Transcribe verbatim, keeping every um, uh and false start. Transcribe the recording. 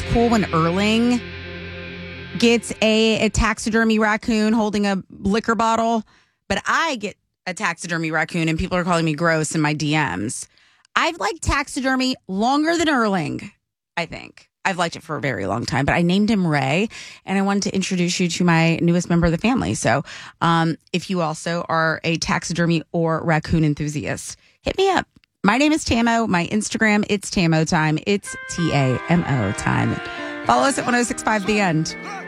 cool when Erling gets a, a taxidermy raccoon holding a liquor bottle, but I get a taxidermy raccoon and people are calling me gross in my D Ms. I've liked taxidermy longer than Erling, I think. I've liked it for a very long time, but I named him Ray, and I wanted to introduce you to my newest member of the family. So um, if you also are a taxidermy or raccoon enthusiast, hit me up. My name is Tamo. My Instagram, it's Tamo Time. It's T A M O time. Follow us at one oh six point five The End.